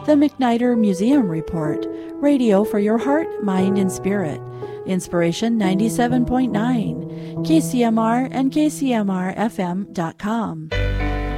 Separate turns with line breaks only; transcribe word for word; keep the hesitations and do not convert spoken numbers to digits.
The McKnighter Museum Report, radio for your heart, mind, and spirit. Inspiration ninety-seven point nine, K C M R and K C M R F M dot com.